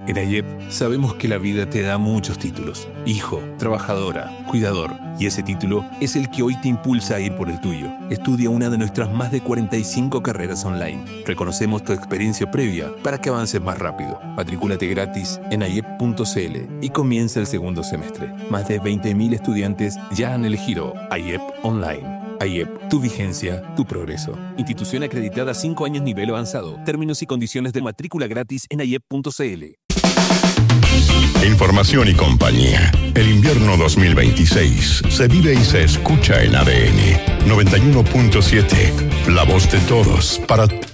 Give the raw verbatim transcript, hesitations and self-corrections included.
En AIEP sabemos que la vida te da muchos títulos. Hijo, trabajadora, cuidador. Y ese título es el que hoy te impulsa a ir por el tuyo. Estudia una de nuestras más de cuarenta y cinco carreras online. Reconocemos tu experiencia previa para que avances más rápido. Matricúlate gratis en aiep punto cl y comienza el segundo semestre. Más de veinte mil estudiantes ya han elegido AIEP Online. AIEP, tu vigencia, tu progreso. Institución acreditada cinco años nivel avanzado. Términos y condiciones de matrícula gratis en aiep punto cl. Información y compañía. El invierno dos mil veintiséis se vive y se escucha en A D N noventa y uno punto siete. La voz de todos, para